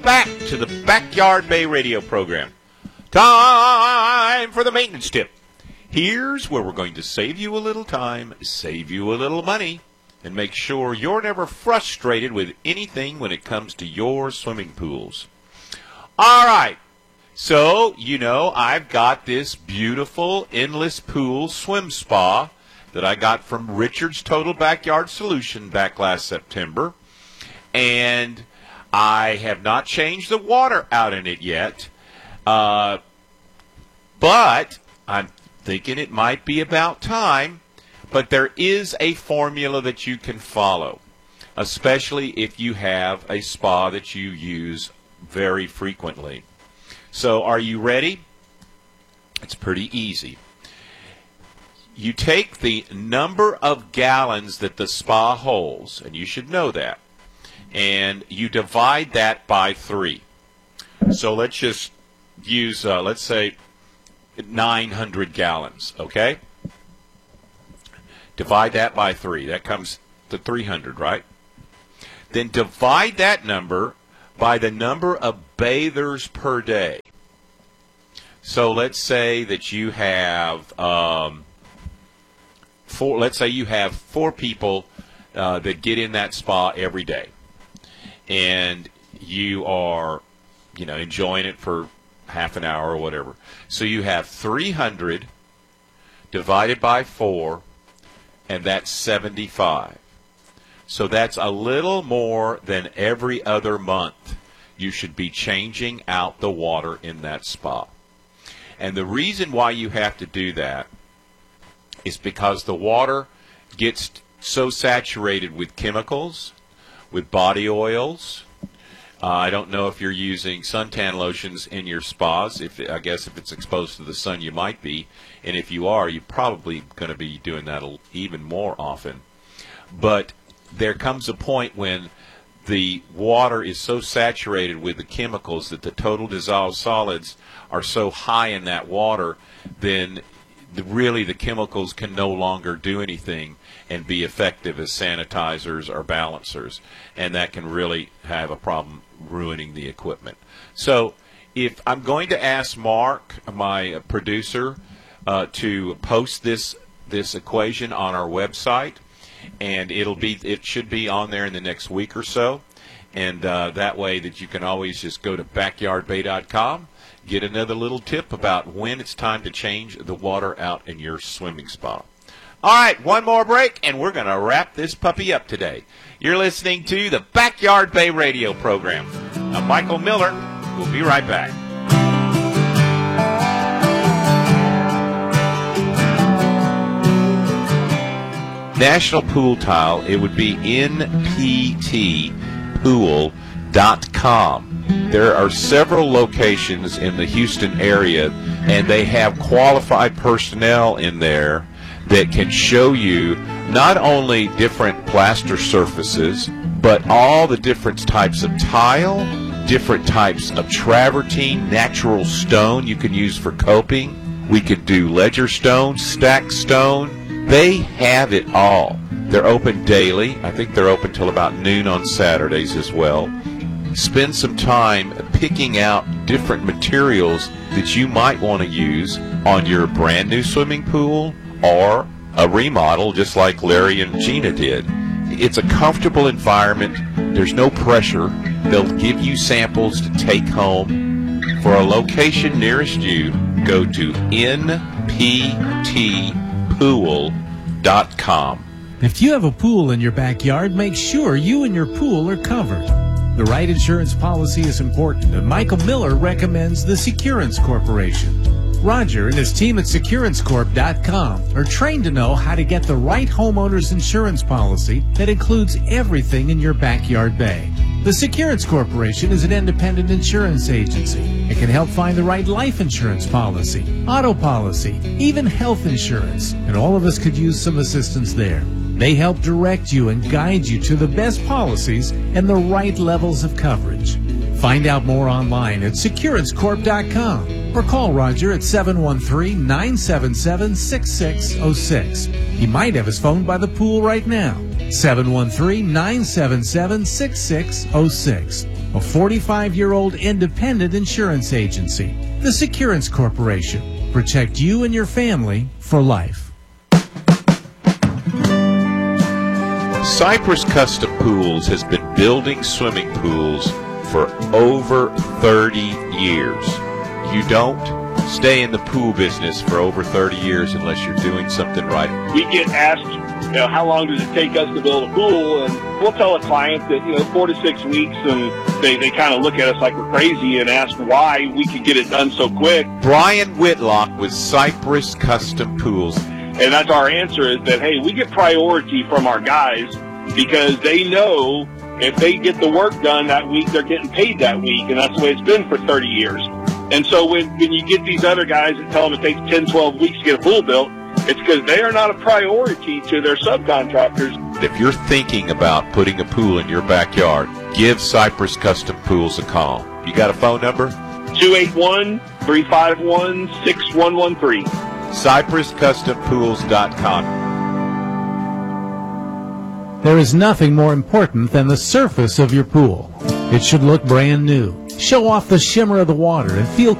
back to the Backyard Bay radio program. Time for the maintenance tip. Here's where we're going to save you a little time, save you a little money, and make sure you're never frustrated with anything when it comes to your swimming pools. All right. So, I've got this beautiful endless pool swim spa that I got from Richard's Total Backyard Solution back last September. And I have not changed the water out in it yet. But I'm thinking it might be about time. But there is a formula that you can follow, especially if you have a spa that you use very frequently. So are you ready? It's pretty easy. You take the number of gallons that the spa holds, and you should know that, and you divide that by 3. So let's just use, let's say, 900 gallons, okay? Divide that by 3. That comes to 300, right? Then divide that number by the number of bathers per day. So let's say that you have four people that get in that spa every day, and you are, enjoying it for half an hour or whatever. So you have 300 divided by 4, and that's 75. So that's a little more than every other month you should be changing out the water in that spa. And the reason why you have to do that is because the water gets so saturated with chemicals, with body oils. I don't know if you're using suntan lotions in your spas. I guess if it's exposed to the sun, you might be. And if you are, you're probably going to be doing that even more often. But there comes a point when the water is so saturated with the chemicals that the total dissolved solids are so high in that water, then really the chemicals can no longer do anything and be effective as sanitizers or balancers, and that can really have a problem ruining the equipment. So if I'm going to ask Mark, my producer, to post this equation on our website, and it should be on there in the next week or so, and that way that you can always just go to backyardbay.com, get another little tip about when it's time to change the water out in your swimming spa. All right, one more break, and we're going to wrap this puppy up today. You're listening to the Backyard Bay radio program. I'm Michael Miller. We'll be right back. National Pool Tile, it would be nptpool.com. There are several locations in the Houston area, and they have qualified personnel in there that can show you not only different plaster surfaces, but all the different types of tile, different types of travertine, natural stone you can use for coping. We could do ledger stone, stack stone. They have it all. They're open daily. I think they're open till about noon on Saturdays as well. Spend some time picking out different materials that you might want to use on your brand new swimming pool or a remodel just like Larry and Gina did. It's a comfortable environment. There's no pressure. They'll give you samples to take home. For a location nearest you, go to nptpool.com. If you have a pool in your backyard, make sure you and your pool are covered. The right insurance policy is important, and Michael Miller recommends the Securance Corporation. Roger and his team at SecuranceCorp.com are trained to know how to get the right homeowner's insurance policy that includes everything in your backyard bay. The Securance Corporation is an independent insurance agency. It can help find the right life insurance policy, auto policy, even health insurance, and all of us could use some assistance there. They help direct you and guide you to the best policies and the right levels of coverage. Find out more online at SecuranceCorp.com or call Roger at 713-977-6606. He might have his phone by the pool right now. 713-977-6606. a 45-year-old independent insurance agency. The Securance Corporation. Protect you and your family for life. Cypress Custom Pools has been building swimming pools for over 30 years. You don't stay in the pool business for over 30 years unless you're doing something right. We get asked, how long does it take us to build a pool? And we'll tell a client that, 4 to 6 weeks, and they kind of look at us like we're crazy and ask why we could get it done so quick. Brian Whitlock with Cypress Custom Pools. And that's our answer, is that, hey, we get priority from our guys because they know if they get the work done that week, they're getting paid that week, and that's the way it's been for 30 years. And so when you get these other guys that tell them it takes 10, 12 weeks to get a pool built, it's because they are not a priority to their subcontractors. If you're thinking about putting a pool in your backyard, give Cypress Custom Pools a call. You got a phone number? 281-351-6113. CypressCustomPools.com. There is nothing more important than the surface of your pool. It should look brand new, show off the shimmer of the water, and feel